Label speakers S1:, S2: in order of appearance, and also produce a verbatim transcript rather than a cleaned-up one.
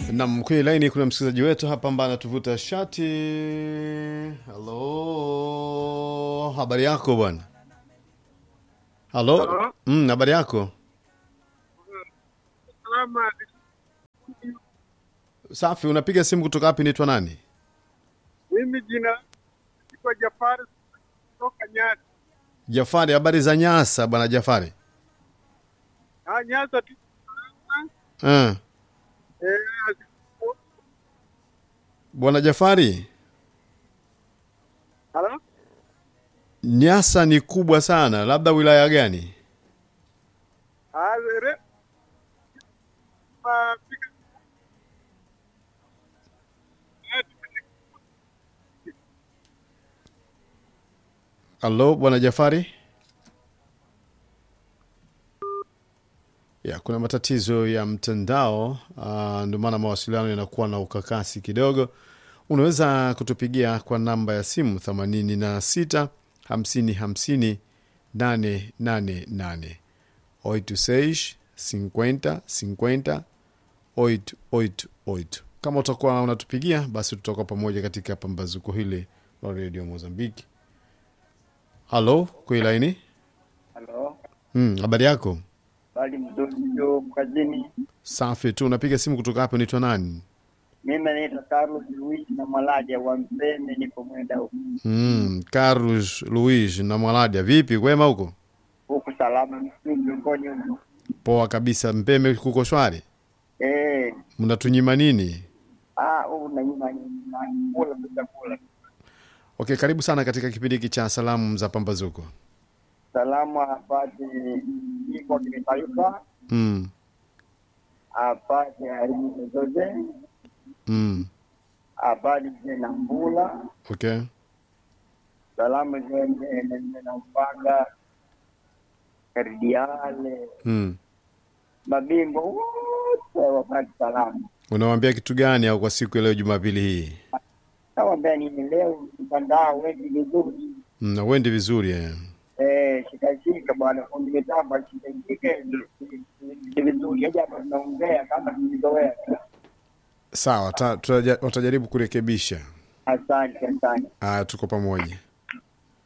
S1: Na kwenye line kuna msikilizaji wetu hapa ambaye anatuvuta shati. Hello. Habari yako bwana? Hello.
S2: Hello?
S1: Mm, habari yako?
S2: Salama.
S1: Safi, unapiga simu kutoka wapi, naitwa nani?
S2: Mimi jina kwa Jafari kutoka Nyasa.
S1: Jafari, habari za Nyasa bwana Jafari?
S2: Ah, Nyasa tu.
S1: Eh.
S2: Eh,
S1: Bwana Jafari,
S2: Hello?
S1: Nyasa ni kubwa sana, labda wilaya gani?
S2: Ah, re. Ma pika.
S1: Hello bwana Jafari? Ya, kuna matatizo ya mtandao, uh, ndio maana mawasiliano yanakuwa na ukakasi kidogo. Unaweza kutupigia kwa namba ya simu themanini na sita hamsini hamsini nane nane nane oito seis cinquenta cinquenta oito oito oito. Kama utakuwa unatupigia basi tutakuwa pamoja katika pambazuko hili la Radio Mozambiki. Halo, kwa laini?
S3: Halo.
S1: Mm, habari yako?
S3: Bali mdogo kazini.
S1: Safi tu, unapiga simu kutoka hapo, unaitwa nani?
S3: Mimi naitwa Carlos Luis na Mwaladia wa Mpeme, nipo mwenda huko.
S1: Mm, Carlos Luis na Mwaladia, vipi kwema huko?
S3: Huko salama miongoni huko.
S1: Poa kabisa, Mpeme kuko shwari?
S3: Eh,
S1: Mnatunyima nini?
S3: ah, huko na nyuma na kula bila kula.
S1: Okay, karibu sana katika kipindi hiki cha salamu za pambazuko.
S3: Salamu apate iko kimataifa.
S1: Mm.
S3: Apate alimu zote.
S1: Mm.
S3: Apate na mbula.
S1: Okay.
S3: Salamu zende na mpanga kardiale.
S1: Mm.
S3: Mabimbo wote wapate salamu.
S1: Unawaambia kitu gani au kwa siku ya leo Jumapili hii?
S3: Naomba ni leo mtandao wetu vizuri.
S1: Mm, na wendi vizuri eh.
S3: Eh, shika shika bwana, kundi tamba shika shika ndio vizuri. Hapa tunaongea kama tulizoea.
S1: Sawa, ta- tutajaribu kurekebisha.
S3: Asante asante.
S1: Ah, tuko pamoja.